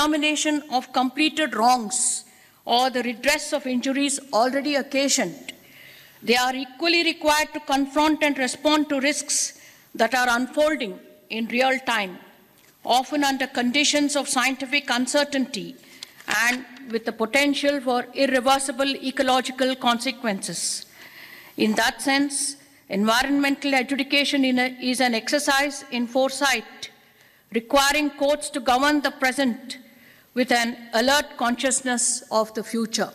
determination of completed wrongs or the redress of injuries already occasioned. They are equally required to confront and respond to risks that are unfolding in real time, often under conditions of scientific uncertainty and with the potential for irreversible ecological consequences. In that sense, environmental adjudication is an exercise in foresight, requiring courts to govern the present with an alert consciousness of the future.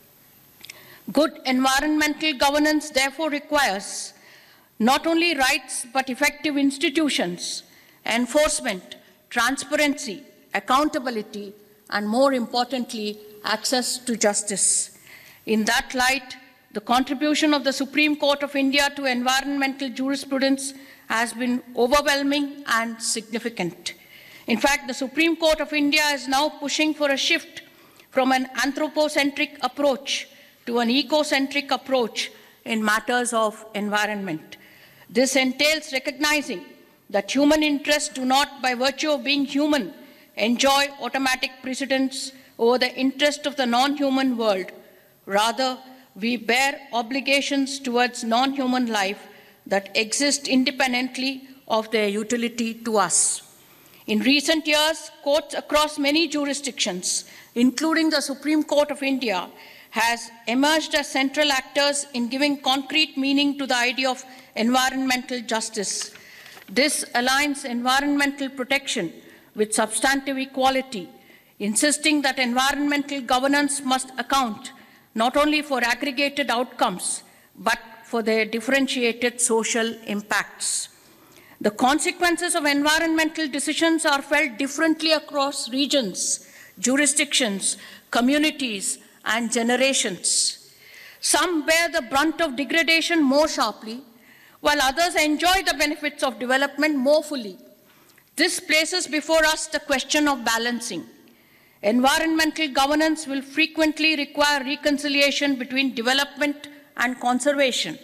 Good environmental governance therefore requires not only rights but effective institutions, enforcement, transparency, accountability, and more importantly, access to justice. In that light, the contribution of the Supreme Court of India to environmental jurisprudence has been overwhelming and significant. In fact, the Supreme Court of India is now pushing for a shift from an anthropocentric approach to an ecocentric approach in matters of environment. This entails recognizing that human interests do not, by virtue of being human, enjoy automatic precedence over the interest of the non-human world. Rather, we bear obligations towards non-human life that exist independently of their utility to us. In recent years, courts across many jurisdictions, including the Supreme Court of India, has emerged as central actors in giving concrete meaning to the idea of environmental justice. This aligns environmental protection with substantive equality, insisting that environmental governance must account not only for aggregated outcomes, but for their differentiated social impacts. The consequences of environmental decisions are felt differently across regions, jurisdictions, communities, and generations. Some bear the brunt of degradation more sharply, while others enjoy the benefits of development more fully. This places before us the question of balancing. Environmental governance will frequently require reconciliation between development and conservation,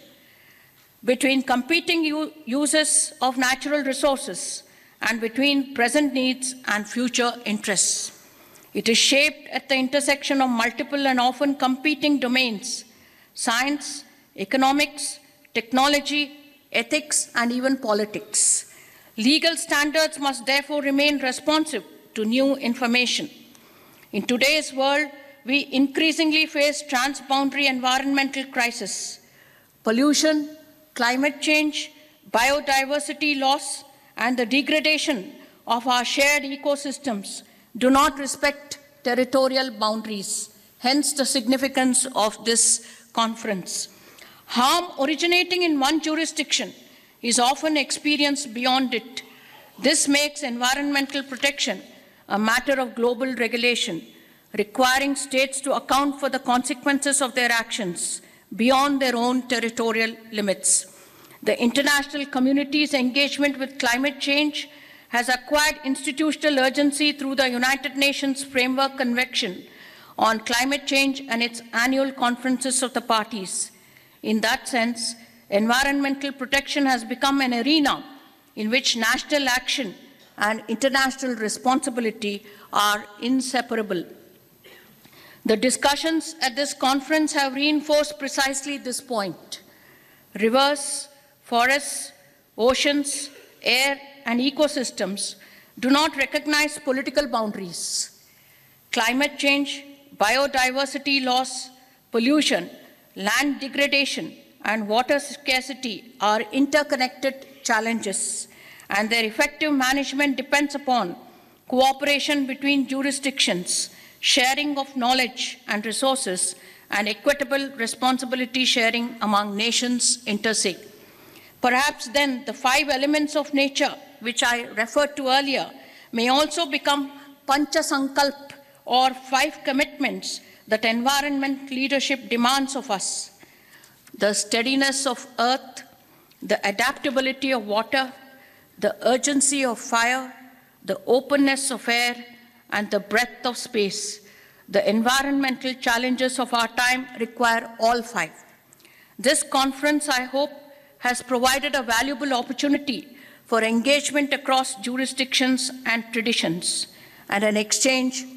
between competing uses of natural resources, and between present needs and future interests. It is shaped at the intersection of multiple and often competing domains: science, economics, technology, ethics, and even politics. Legal standards must therefore remain responsive to new information. In today's world, we increasingly face transboundary environmental crises. Pollution, climate change, biodiversity loss, and the degradation of our shared ecosystems do not respect territorial boundaries, hence the significance of this conference. Harm originating in one jurisdiction is often experienced beyond it. This makes environmental protection a matter of global regulation, requiring states to account for the consequences of their actions beyond their own territorial limits. The international community's engagement with climate change has acquired institutional urgency through the United Nations Framework Convention on Climate Change and its annual conferences of the parties. In that sense, environmental protection has become an arena in which national action and international responsibility are inseparable. The discussions at this conference have reinforced precisely this point. Rivers, forests, oceans, air, and ecosystems do not recognize political boundaries. Climate change, biodiversity loss, pollution, land degradation, and water scarcity are interconnected challenges, and their effective management depends upon cooperation between jurisdictions, sharing of knowledge and resources, and equitable responsibility sharing among nations inter se. Perhaps then the 5 elements of nature, which I referred to earlier, may also become Pancha Sankalp, or 5 commitments that environment leadership demands of us: the steadiness of earth, the adaptability of water, the urgency of fire, the openness of air, and the breadth of space. The environmental challenges of our time require all 5. This conference, I hope, has provided a valuable opportunity for engagement across jurisdictions and traditions, and an exchange